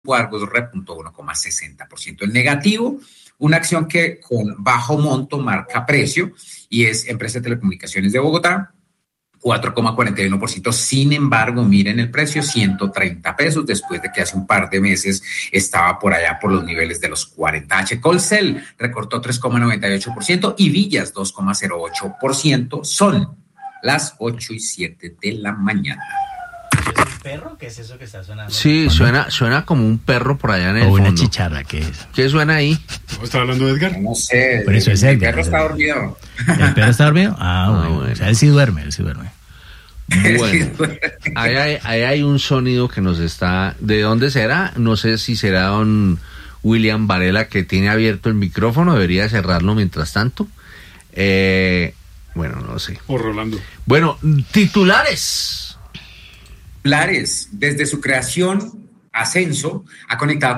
Argos repuntó 1,60%. En negativo, una acción que con bajo monto marca precio y es Empresa de Telecomunicaciones de Bogotá, 4,41%. Sin embargo, miren el precio, 130 pesos, después de que hace un par de meses estaba por allá por los niveles de los 40. Colcel recortó 3,98% y Villas 2,08%. Son las 8:07 de la mañana. ¿Es un perro? ¿Qué es eso que está sonando? Sí, suena como un perro por allá en el fondo. O una chicharra, ¿qué es? ¿Qué suena ahí? ¿Está hablando de Edgar? No sé. Por eso es Edgar. El perro está dormido. ¿El perro está dormido? Bueno. O sea, él sí duerme. Bueno, ahí hay un sonido que nos está... ¿De dónde será? No sé si será don William Varela, que tiene abierto el micrófono. Debería cerrarlo mientras tanto. Bueno, no sé. O Rolando. Bueno, titulares. Desde su creación, Ascenso ha conectado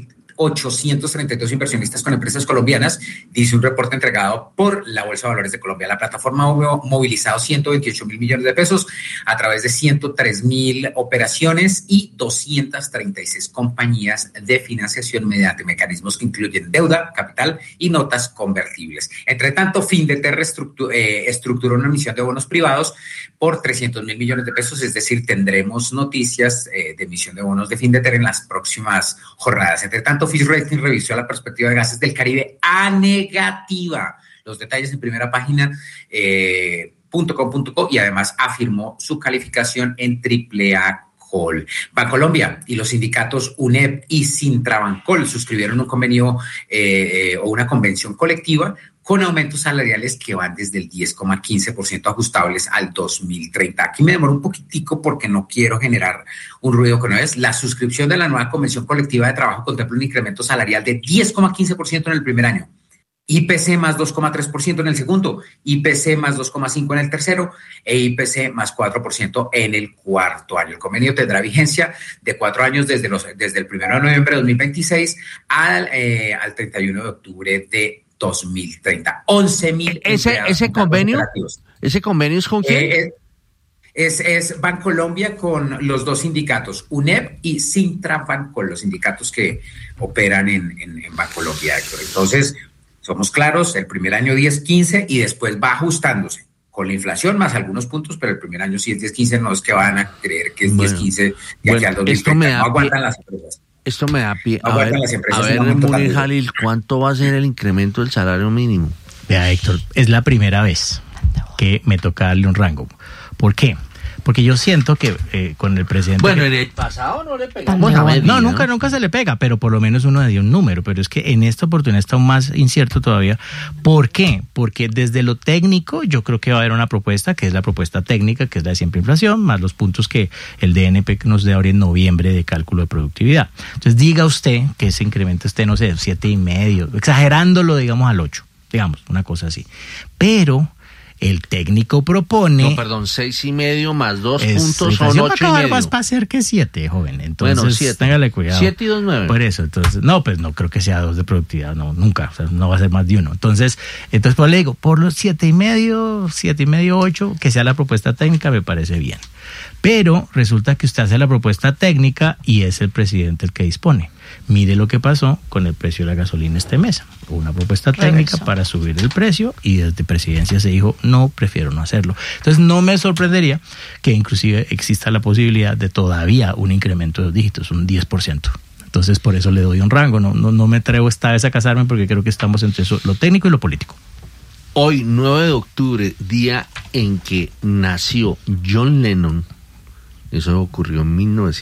15.832 inversionistas con empresas colombianas, dice un reporte entregado por la Bolsa de Valores de Colombia. La plataforma ha movilizado 128.000 millones de pesos a través de 103.000 operaciones y 236 compañías de financiación mediante mecanismos que incluyen deuda, capital y notas convertibles. Entre tanto, Findetec estructuró una emisión de bonos privados por 300.000 millones de pesos, es decir, tendremos noticias de emisión de bonos de Findetec en las próximas jornadas. Entre tanto, Fitch Ratings revisó la perspectiva de gases del Caribe a negativa. Los detalles en primera página .com.co y además afirmó su calificación en AAA. Bancolombia y los sindicatos UNEP y Sintrabancol suscribieron un convenio o una convención colectiva con aumentos salariales que van desde el 10,15% ajustables al 2030. Aquí me demoro un poquitico porque no quiero generar un ruido que no es. La suscripción de la nueva convención colectiva de trabajo contempla un incremento salarial de 10,15% en el primer año, IPC más 2,3% en el segundo, IPC más 2,5% en el tercero e IPC más 4% en el cuarto año. El convenio tendrá vigencia de 4 años desde el 1 de noviembre de 2026 al 31 de octubre de 2030. 11.000 ¿Ese convenio es con quién? Es Bancolombia con los dos sindicatos, UNEP y Sintrabancol, los sindicatos que operan en Bancolombia, Héctor. Entonces, somos claros, el primer año 10-15 y después va ajustándose con la inflación más algunos puntos, pero el primer año sí es 10-15, no es que van a creer que es 10-15 y aquí al 2030 no aguantan las empresas. Esto me da pie. A ver, Munir Jalil, ¿cuánto va a ser el incremento del salario mínimo? Vea, Héctor, es la primera vez que me toca darle un rango. ¿Por qué? Porque yo siento que con el presidente... Bueno, en el pasado no le pegamos. No, nunca se le pega, pero por lo menos uno le dio un número. Pero es que en esta oportunidad está aún más incierto todavía. ¿Por qué? Porque desde lo técnico yo creo que va a haber una propuesta, que es la propuesta técnica, que es la de siempre inflación, más los puntos que el DNP nos dé ahora en noviembre de cálculo de productividad. Entonces diga usted que ese incremento esté, no sé, 7,5, exagerándolo, digamos, al 8, digamos, una cosa así. Pero... el técnico propone... No, perdón, 6,5 más 2 puntos son 8,5. Va a ser que 7, joven. Entonces, bueno, 7. Téngale cuidado. 7 y 2, 9. Por eso, entonces, pues no creo que sea 2 de productividad, no, nunca, o sea, no va a ser más de 1. Entonces pues le digo, por los 7,5, 8, que sea la propuesta técnica, me parece bien. Pero resulta que usted hace la propuesta técnica y es el presidente el que dispone. Mire lo que pasó con el precio de la gasolina este mes. Hubo una propuesta técnica para subir el precio y desde presidencia se dijo, no, prefiero no hacerlo. Entonces no me sorprendería que inclusive exista la posibilidad de todavía un incremento de 2 dígitos, un 10%. Entonces por eso le doy un rango. No me atrevo esta vez a casarme porque creo que estamos entre eso, lo técnico y lo político. Hoy, 9 de octubre, día en que nació John Lennon. Eso ocurrió en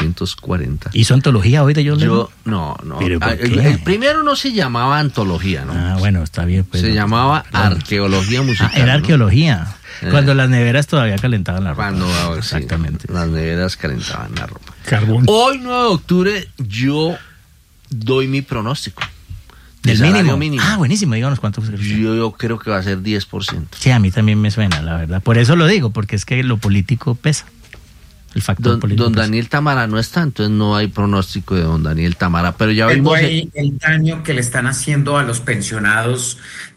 1940. ¿Hizo antología hoy de John Lennon? No. El primero no se llamaba antología, ¿no? Ah, bueno, está bien. Pues, se llamaba arqueología musical. Era arqueología. ¿No? Cuando las neveras todavía calentaban la ropa. Exactamente. Sí, las neveras calentaban la ropa. Carbón. Hoy, 9 de octubre, yo doy mi pronóstico. ¿Del mínimo? Ah, buenísimo, díganos cuánto. Yo creo que va a ser 10%. Sí, a mí también me suena, la verdad. Por eso lo digo, porque es que lo político pesa. El factor político. Don Daniel Tamara no está, entonces no hay pronóstico de don Daniel Tamara, pero ya vimos el daño que le están haciendo a los pensionados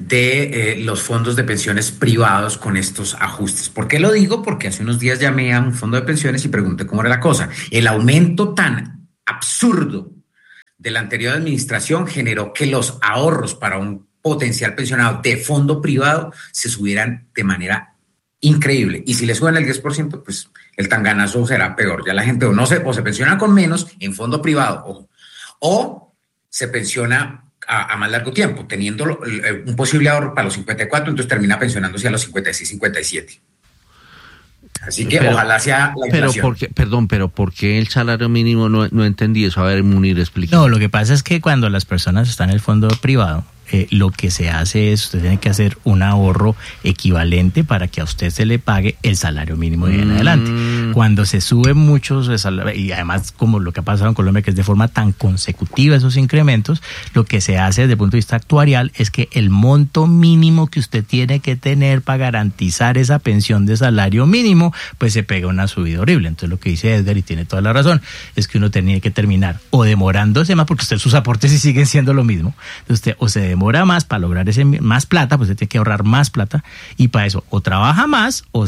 de los fondos de pensiones privados con estos ajustes. ¿Por qué lo digo? Porque hace unos días llamé a un fondo de pensiones y pregunté cómo era la cosa. El aumento tan absurdo de la anterior administración generó que los ahorros para un potencial pensionado de fondo privado se subieran de manera increíble. Y si le suben el 10%, pues el tanganazo será peor. Ya la gente o se pensiona con menos en fondo privado, o se pensiona a más largo tiempo, teniendo un posible ahorro para los 54, entonces termina pensionándose a los 56, 57. Así que ojalá sea la inflación. Pero ¿por qué el salario mínimo? No entendí eso. A ver, Munir, explica. No, lo que pasa es que cuando las personas están en el fondo privado, lo que se hace es, usted tiene que hacer un ahorro equivalente para que a usted se le pague el salario mínimo de en adelante. Cuando se sube muchos, y además como lo que ha pasado en Colombia, que es de forma tan consecutiva esos incrementos, lo que se hace desde el punto de vista actuarial es que el monto mínimo que usted tiene que tener para garantizar esa pensión de salario mínimo, pues se pega una subida horrible. Entonces lo que dice Edgar, y tiene toda la razón, es que uno tenía que terminar o demorándose más, porque usted sus aportes sí siguen siendo lo mismo. Entonces usted o se demora más para lograr ese más plata, pues usted tiene que ahorrar más plata, y para eso o trabaja más o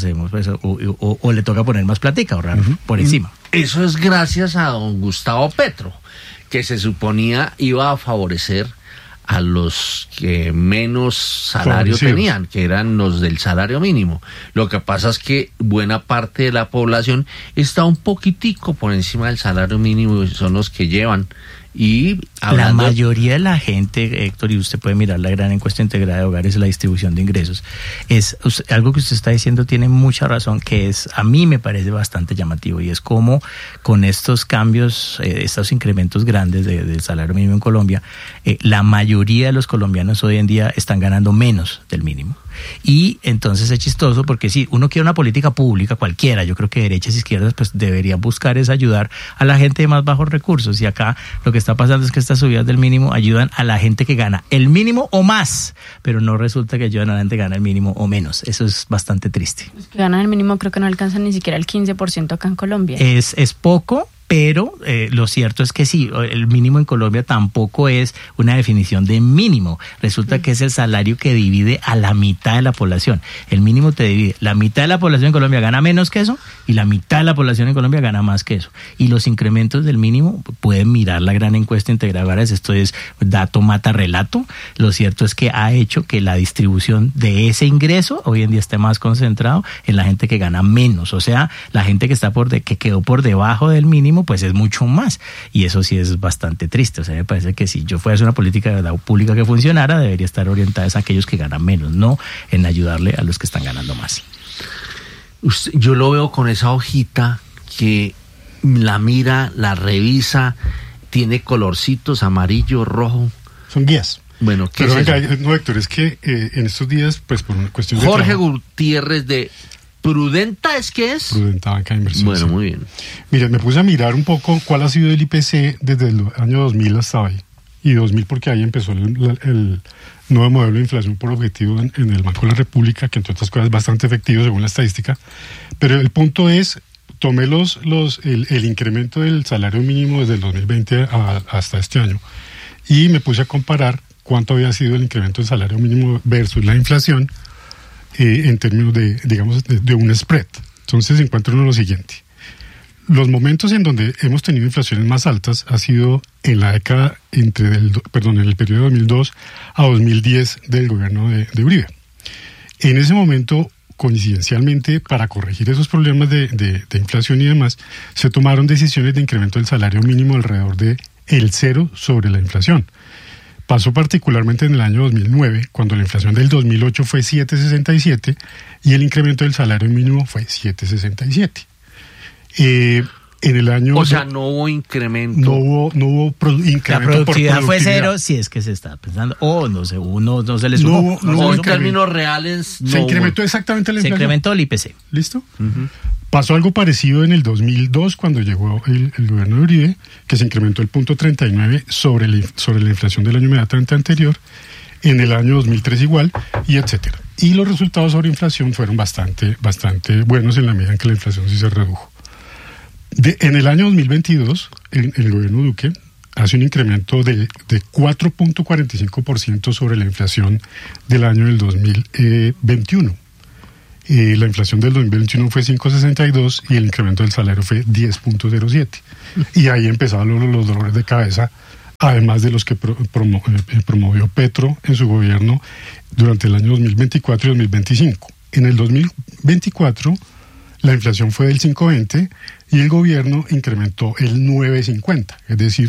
le toca poner más platica, ahorrar por encima. Eso es gracias a don Gustavo Petro, que se suponía iba a favorecer a los que menos salario tenían, que eran los del salario mínimo. Lo que pasa es que buena parte de la población está un poquitico por encima del salario mínimo y son los que llevan. Y la mayoría de la gente, Héctor, y usted puede mirar la gran encuesta integrada de hogares, la distribución de ingresos, es algo que usted está diciendo, tiene mucha razón, que es, a mí me parece bastante llamativo, y es como con estos cambios, estos incrementos grandes del salario mínimo en Colombia, la mayoría de los colombianos hoy en día están ganando menos del mínimo. Y entonces es chistoso porque si uno quiere una política pública cualquiera, yo creo que derechas e izquierdas pues deberían buscar es ayudar a la gente de más bajos recursos, y acá lo que está pasando es que estas subidas del mínimo ayudan a la gente que gana el mínimo o más, pero no resulta que ayudan a la gente que gana el mínimo o menos. Eso es bastante triste. Los que ganan el mínimo creo que no alcanzan ni siquiera el 15% acá en Colombia. Es poco. Pero lo cierto es que sí, el mínimo en Colombia tampoco es una definición de mínimo. Resulta que es el salario que divide a la mitad de la población. El mínimo te divide. La mitad de la población en Colombia gana menos que eso y la mitad de la población en Colombia gana más que eso. Y los incrementos del mínimo, pueden mirar la gran encuesta integrada de hogares, esto es dato mata relato. Lo cierto es que ha hecho que la distribución de ese ingreso hoy en día esté más concentrado en la gente que gana menos. O sea, la gente que está que quedó por debajo del mínimo, pues es mucho más, y eso sí es bastante triste. O sea, me parece que si yo fuera una política de verdad pública que funcionara, debería estar orientada a aquellos que ganan menos, no en ayudarle a los que están ganando más. Yo lo veo con esa hojita que la mira, la revisa, tiene colorcitos amarillo, rojo. Son guías. Bueno, ¿qué pero es venga, eso? no, Héctor, es que en estos días, pues por una cuestión de Jorge trabajo, Gutiérrez de Prudenta, ¿es que es? Prudenta Banca de Inversión. Bueno, sí. muy bien. Mira, me puse a mirar un poco cuál ha sido el IPC desde el año 2000 hasta hoy. Y 2000 porque ahí empezó el nuevo modelo de inflación por objetivo en el Banco de la República, que entre otras cosas es bastante efectivo según la estadística. Pero el punto es, tomé el incremento del salario mínimo desde el 2020 hasta este año y me puse a comparar cuánto había sido el incremento del salario mínimo versus la inflación en términos de un spread. Entonces encuentro uno lo siguiente. Los momentos en donde hemos tenido inflaciones más altas ha sido en la década en el periodo de 2002 a 2010 del gobierno de Uribe. En ese momento, coincidencialmente, para corregir esos problemas de inflación y demás, se tomaron decisiones de incremento del salario mínimo alrededor de el cero sobre la inflación. Pasó particularmente en el año 2009, cuando la inflación del 2008 fue 7,67 y el incremento del salario mínimo fue 7,67. En el año... O sea, no hubo incremento. No hubo incremento. La productividad fue cero, si es que se está pensando. No se le sumó. No, en términos reales. Se incrementó exactamente la inflación. Se incrementó el IPC. ¿Listo? Uh-huh. Pasó algo parecido en el 2002 cuando llegó el gobierno de Uribe, que se incrementó el 0.39 sobre la inflación del año inmediatamente anterior, en el año 2003 igual, y etcétera. Y los resultados sobre inflación fueron bastante buenos en la medida en que la inflación sí se redujo. En el año 2022, el gobierno Duque hace un incremento de 4.45% sobre la inflación del año del 2021. La inflación del 2021 fue 5.62 y el incremento del salario fue 10.07. Y ahí empezaban los dolores de cabeza además de los que promovió Petro en su gobierno durante el año 2024 y 2025. En el 2024, la inflación fue del 5,20 y el gobierno incrementó el 9,50, es decir,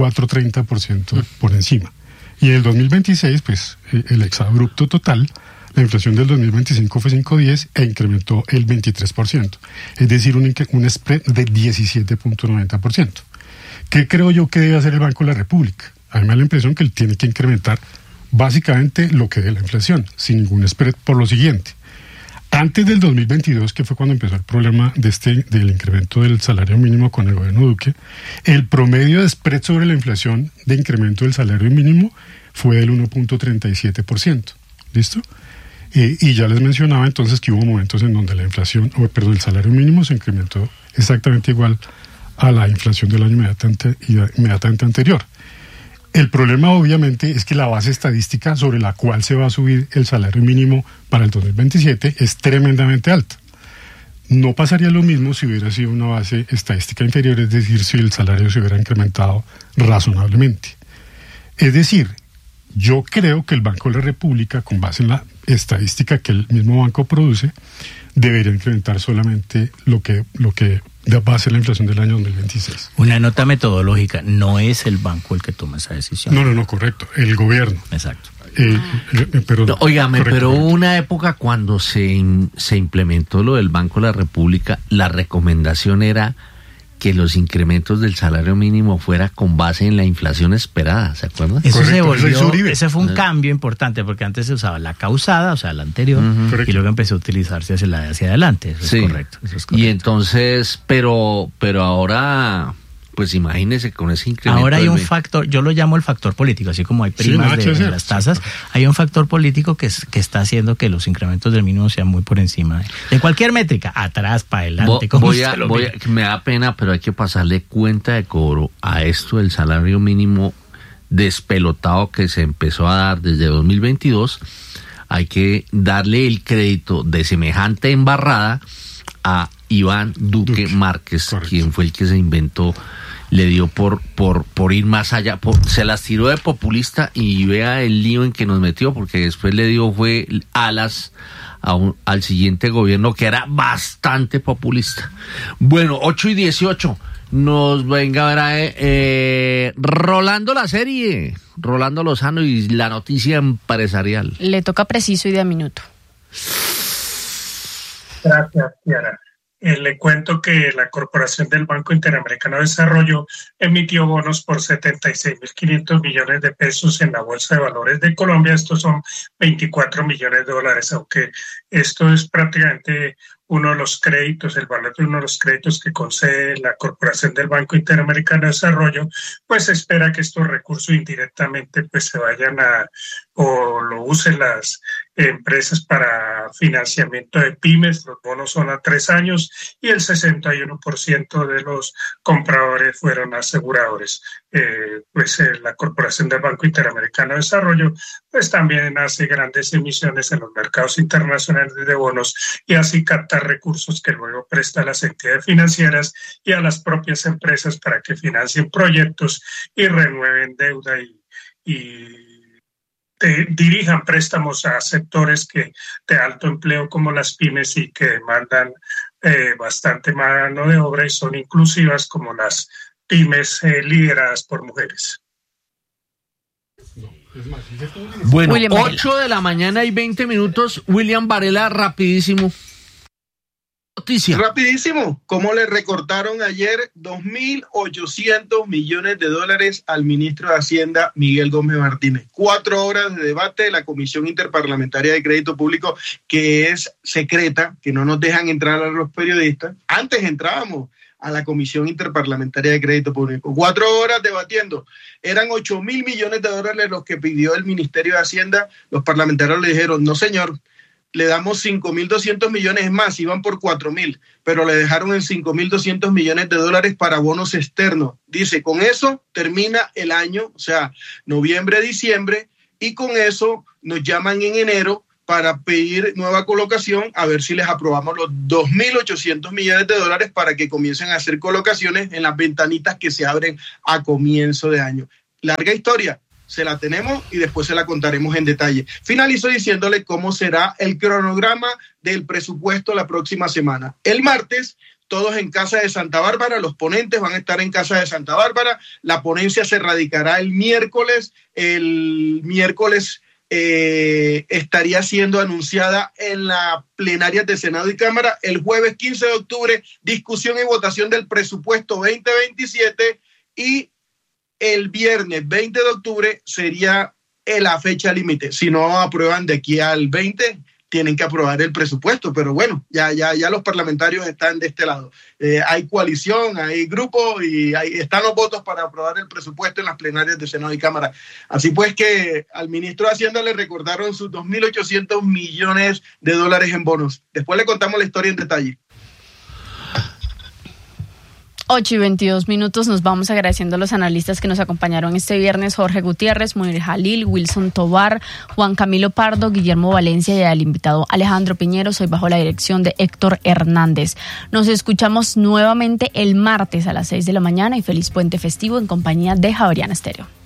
4,30% por encima. Y en el 2026, pues el exabrupto total, la inflación del 2025 fue 5,10 e incrementó el 23%, es decir, un spread de 17,90%. ¿Qué creo yo que debe hacer el Banco de la República? A mí me da la impresión que él tiene que incrementar básicamente lo que dé la inflación, sin ningún spread, por lo siguiente. Antes del 2022, que fue cuando empezó el problema del incremento del salario mínimo con el gobierno Duque, el promedio de spread sobre la inflación de incremento del salario mínimo fue del 1,37%. ¿Listo? Y ya les mencionaba entonces que hubo momentos en donde el salario mínimo se incrementó exactamente igual a la inflación del año inmediatamente anterior. El problema obviamente es que la base estadística sobre la cual se va a subir el salario mínimo para el 2027 es tremendamente alta. No pasaría lo mismo si hubiera sido una base estadística inferior, es decir, si el salario se hubiera incrementado razonablemente. Es decir, yo creo que el Banco de la República, con base en la estadística que el mismo banco produce, debería incrementar solamente lo que va a ser la inflación del año 2026. Una nota metodológica, no es el banco el que toma esa decisión. No, correcto, el gobierno. Exacto. Óigame, pero hubo una época cuando se implementó lo del Banco de la República, la recomendación era que los incrementos del salario mínimo fuera con base en la inflación esperada, ¿se acuerdan? Eso se volvió, ese fue un cambio importante, porque antes se usaba la causada, o sea, la anterior, y luego empezó a utilizarse hacia adelante. Eso es correcto. Y entonces, pero ahora, pues imagínese con ese incremento. Ahora hay un factor, yo lo llamo el factor político, así como hay primas de las tasas, hay un factor político que está haciendo que los incrementos del mínimo sean muy por encima de cualquier métrica, atrás, para adelante. Me da pena, pero hay que pasarle cuenta de cobro a esto del salario mínimo despelotado que se empezó a dar desde 2022. Hay que darle el crédito de semejante embarrada a Iván Duque Márquez, quien fue el que se inventó, le dio por ir más allá, se las tiró de populista y vea el lío en que nos metió, porque después le dio alas al siguiente gobierno que era bastante populista. Bueno, 8:18, nos venga a ver Rolando la serie, Rolando Lozano y la noticia empresarial. Le toca preciso y de a minuto. Gracias, Kiara. Le cuento que la Corporación del Banco Interamericano de Desarrollo emitió bonos por 76.500 millones de pesos en la Bolsa de Valores de Colombia. Estos son 24 millones de dólares, aunque esto es prácticamente uno de los créditos, el valor de uno de los créditos que concede la Corporación del Banco Interamericano de Desarrollo, pues se espera que estos recursos indirectamente pues se vayan o lo usen las empresas para financiamiento de pymes. Los bonos son a 3 años y el 61% de los compradores fueron aseguradores. La Corporación del Banco Interamericano de Desarrollo pues también hace grandes emisiones en los mercados internacionales de bonos y así capta recursos que luego presta a las entidades financieras y a las propias empresas para que financien proyectos y renueven deuda y dirijan préstamos a sectores de alto empleo como las pymes y que demandan bastante mano de obra y son inclusivas como las pymes lideradas por mujeres. Bueno, 8:20 a.m. William Varela, rapidísimo. Noticia. Rapidísimo, ¿cómo le recortaron ayer 2.800 millones de dólares al ministro de Hacienda, Miguel Gómez Martínez? 4 horas de debate de la Comisión Interparlamentaria de Crédito Público, que es secreta, que no nos dejan entrar a los periodistas. Antes entrábamos a la Comisión Interparlamentaria de Crédito Público. 4 horas debatiendo. Eran 8.000 millones de dólares los que pidió el Ministerio de Hacienda. Los parlamentarios le dijeron, no señor, le damos 5.200 millones más, iban por 4.000, pero le dejaron en 5.200 millones de dólares para bonos externos. Dice, con eso termina el año, o sea, noviembre, diciembre, y con eso nos llaman en enero para pedir nueva colocación, a ver si les aprobamos los 2.800 millones de dólares para que comiencen a hacer colocaciones en las ventanitas que se abren a comienzo de año. larga historia. Se la tenemos y después se la contaremos en detalle. Finalizo diciéndole cómo será el cronograma del presupuesto la próxima semana. El martes, todos en Casa de Santa Bárbara, los ponentes van a estar en Casa de Santa Bárbara. La ponencia se radicará el miércoles. El miércoles estaría siendo anunciada en la plenaria de Senado y Cámara. El jueves 15 de octubre, discusión y votación del presupuesto 2027 y el viernes 20 de octubre sería la fecha límite. Si no aprueban de aquí al 20, tienen que aprobar el presupuesto. Pero bueno, ya los parlamentarios están de este lado. Hay coalición, hay grupo y están los votos para aprobar el presupuesto en las plenarias de Senado y Cámara. Así pues que al ministro de Hacienda le recordaron sus 2.800 millones de dólares en bonos. Después le contamos la historia en detalle. 8:22. Nos vamos agradeciendo a los analistas que nos acompañaron este viernes: Jorge Gutiérrez, Munir Jalil, Wilson Tobar, Juan Camilo Pardo, Guillermo Valencia y al invitado Alejandro Piñero. Soy bajo la dirección de Héctor Hernández. Nos escuchamos nuevamente el martes a las 6 de la mañana y feliz puente festivo en compañía de Javeriana Estéreo.